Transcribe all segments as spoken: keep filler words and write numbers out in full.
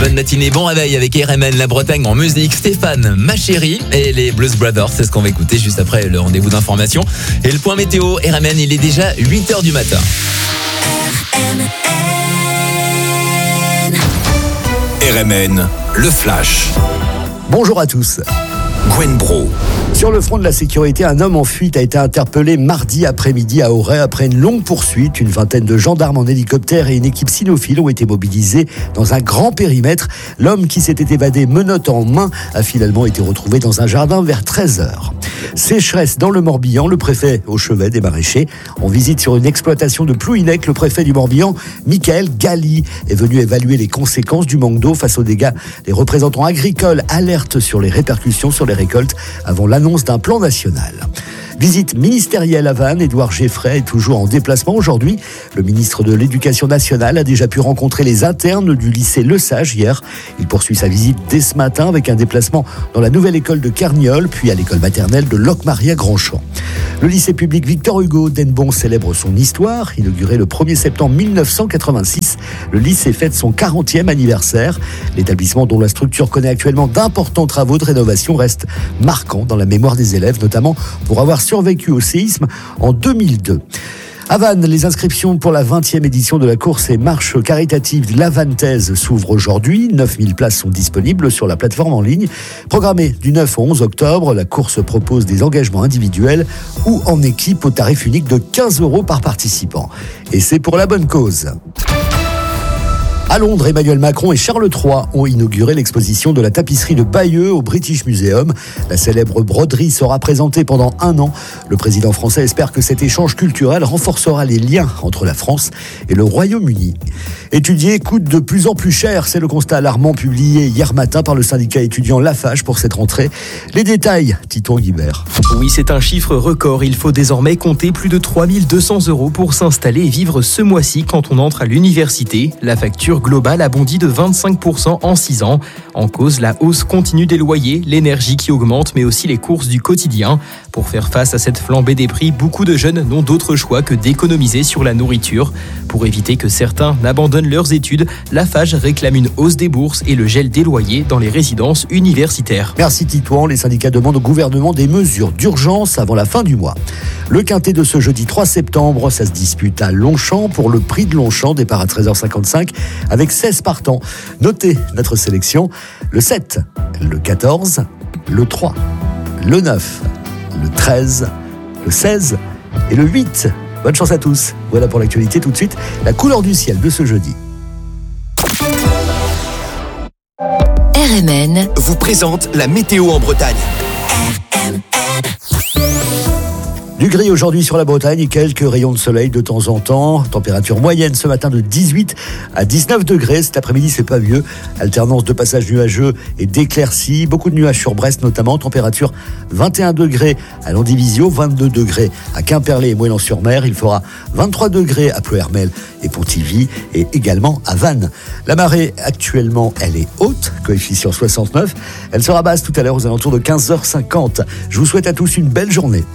bonne matinée, bon réveil avec R M N, la Bretagne en musique. Stéphane, ma chérie et les Blues Brothers, c'est ce qu'on va écouter juste après le rendez-vous d'information. Et le point météo, R M N, il est déjà huit heures du matin. R M N, le flash. Bonjour à tous. Gwen Bro. Sur le front de la sécurité, un homme en fuite a été interpellé mardi après-midi à Auray après une longue poursuite. Une vingtaine de gendarmes en hélicoptère et une équipe cynophile ont été mobilisés dans un grand périmètre. L'homme qui s'était évadé menottes en main a finalement été retrouvé dans un jardin vers treize heures. Sécheresse dans le Morbihan, le préfet au chevet des maraîchers. En visite sur une exploitation de Plouhinec, le préfet du Morbihan, Michael Galli, est venu évaluer les conséquences du manque d'eau face aux dégâts. Les représentants agricoles alertent sur les répercussions sur les récoltes avant l'annonce d'un plan national. Visite ministérielle à Vannes, Édouard Geffray est toujours en déplacement aujourd'hui. Le ministre de l'Éducation nationale a déjà pu rencontrer les internes du lycée Le Sage hier. Il poursuit sa visite dès ce matin avec un déplacement dans la nouvelle école de Carniol, puis à l'école maternelle de Locmaria-Grandchamp. Le lycée public Victor Hugo d'Hennebon célèbre son histoire. Inauguré le premier septembre mille neuf cent quatre-vingt-six, le lycée fête son quarantième anniversaire. L'établissement, dont la structure connaît actuellement d'importants travaux de rénovation, reste marquant dans la mémoire des élèves, notamment pour avoir survécu au séisme en deux mille deux. À Vannes, les inscriptions pour la vingtième édition de la course et marche caritative La Vantaise s'ouvrent aujourd'hui. neuf mille places sont disponibles sur la plateforme en ligne. Programmée du neuf au onze octobre, la course propose des engagements individuels ou en équipe au tarif unique de quinze euros par participant. Et c'est pour la bonne cause. À Londres, Emmanuel Macron et Charles trois ont inauguré l'exposition de la tapisserie de Bayeux au British Museum. La célèbre broderie sera présentée pendant un an. Le président français espère que cet échange culturel renforcera les liens entre la France et le Royaume-Uni. Étudier coûte de plus en plus cher, c'est le constat alarmant publié hier matin par le syndicat étudiant Lafarge pour cette rentrée. Les détails, Titon Guibert. Oui, c'est un chiffre record. Il faut désormais compter plus de trois mille deux cents euros pour s'installer et vivre ce mois-ci quand on entre à l'université. La facture globale a bondi de vingt-cinq pour cent en six ans. En cause, la hausse continue des loyers, l'énergie qui augmente, mais aussi les courses du quotidien. Pour faire face à cette flambée des prix, beaucoup de jeunes n'ont d'autre choix que d'économiser sur la nourriture. Pour éviter que certains n'abandonnent leurs études, Lafarge réclame une hausse des bourses et le gel des loyers dans les résidences universitaires. Merci Titouan. Les syndicats demandent au gouvernement des mesures d'urgence avant la fin du mois. Le quintet de ce jeudi trois septembre, ça se dispute à Longchamp pour le prix de Longchamp, départ à treize heures cinquante-cinq avec seize partants. Notez notre sélection: le sept, le quatorze, le trois, le neuf, le treize, le seize et le huit. Bonne chance à tous. Voilà pour l'actualité. Tout de suite, la couleur du ciel de ce jeudi. R M N vous présente la météo en Bretagne. Du gris aujourd'hui sur la Bretagne et quelques rayons de soleil de temps en temps. Température moyenne ce matin de dix-huit à dix-neuf degrés. Cet après-midi, c'est pas mieux. Alternance de passages nuageux et d'éclaircies. Beaucoup de nuages sur Brest notamment. Température vingt et un degrés à Landivisiau, vingt-deux degrés à Quimperlé et Moëlan-sur-Mer. Il fera vingt-trois degrés à Ploërmel et Pontivy et également à Vannes. La marée actuellement, elle est haute, coefficient soixante-neuf. Elle sera basse tout à l'heure aux alentours de quinze heures cinquante. Je vous souhaite à tous une belle journée.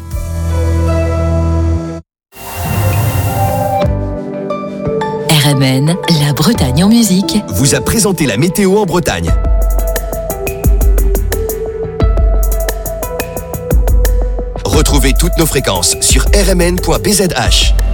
R M N, la Bretagne en musique, vous a présenté la météo en Bretagne. Retrouvez toutes nos fréquences sur r m n point b z h.